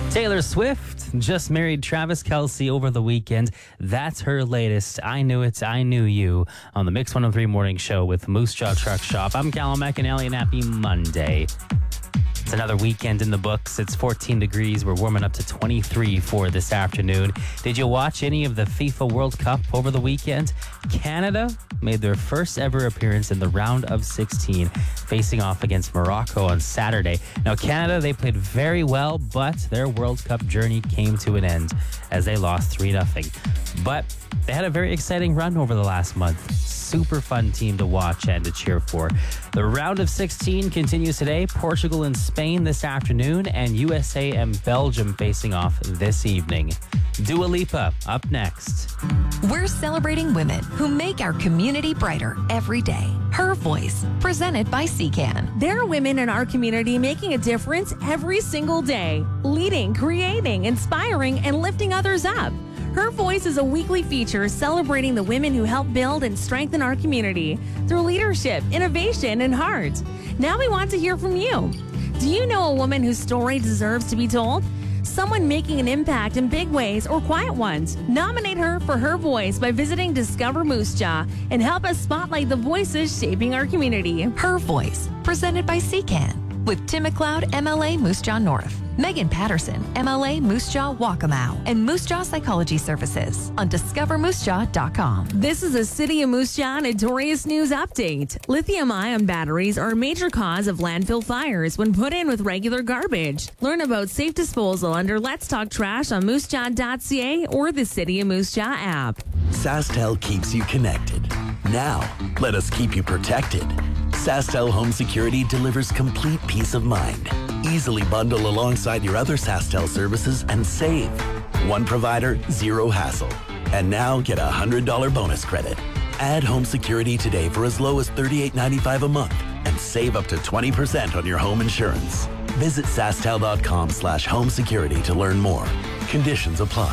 Taylor Swift just married Travis Kelce over the weekend. That's her latest I Knew It, I Knew You on the Mix 103 Morning Show with Moose Jaw Truck Shop. I'm Callum McAnally and happy Monday. It's another weekend in the books. It's 14 degrees. We're warming up to 23 for this afternoon. Did you watch any of the FIFA World Cup over the weekend? Canada made their first ever appearance in the round of 16, facing off against Morocco on Saturday. Now, Canada, they played very well, but their World Cup journey came to an end as they lost 3-0. But they had a very exciting run over the last month. Super fun team to watch and to cheer for. The round of 16 continues today. Portugal and Spain this afternoon, and USA and Belgium facing off this evening. Dua Lipa up next. We're celebrating women who make our community brighter every day. Her Voice, presented by CCAN. There are women in our community making a difference every single day, leading, creating, inspiring, and lifting others up. Her Voice is a weekly feature celebrating the women who help build and strengthen our community through leadership, innovation, and heart. Now we want to hear from you. Do you know a woman whose story deserves to be told? Someone making an impact in big ways or quiet ones. Nominate her for Her Voice by visiting Discover Moose Jaw and help us spotlight the voices shaping our community. Her Voice, presented by CCAN. With Tim McLeod, MLA Moose Jaw North, Megan Patterson, MLA Moose Jaw Waccamaw, and Moose Jaw Psychology Services on discovermoosejaw.com. This is a City of Moose Jaw Notorious News update. Lithium-ion batteries are a major cause of landfill fires when put in with regular garbage. Learn about safe disposal under Let's Talk Trash on moosejaw.ca or the City of Moose Jaw app. SaskTel keeps you connected. Now, let us keep you protected. SaskTel Home Security delivers complete peace of mind. Easily bundle alongside your other SaskTel services and save. One provider, zero hassle. And now get a $100 bonus credit. Add home security today for as low as $38.95 a month and save up to 20% on your home insurance. Visit SaskTel.com/home security to learn more. Conditions apply.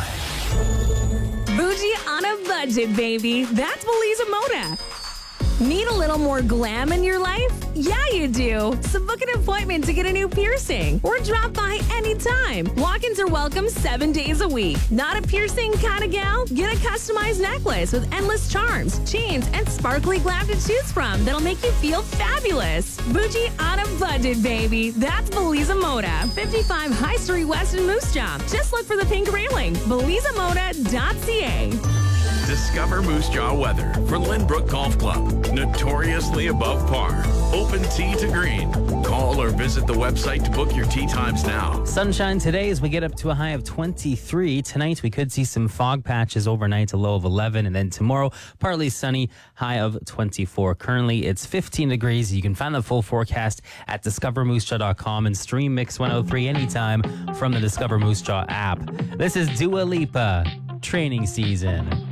Bougie on a budget, baby. That's Belisa Moda. Need a little more glam in your life? Yeah, you do. So book an appointment to get a new piercing or drop by anytime. Walk-ins are welcome 7 days a week. Not a piercing kind of gal? Get a customized necklace with endless charms, chains, and sparkly glam to choose from that'll make you feel fabulous. Bougie on a budget, baby. That's Belisa Moda. 55 High Street West in Moose Jaw. Just look for the pink railing. BelisaModa.ca. Discover Moose Jaw weather for Lynbrook Golf Club. Notoriously above par. Open tee to green. Call or visit the website to book your tee times now. Sunshine today as we get up to a high of 23. Tonight we could see some fog patches overnight, a low of 11. And then tomorrow, partly sunny, high of 24. Currently it's 15 degrees. You can find the full forecast at discovermoosejaw.com and stream Mix 103 anytime from the Discover Moose Jaw app. This is Dua Lipa, Training Season.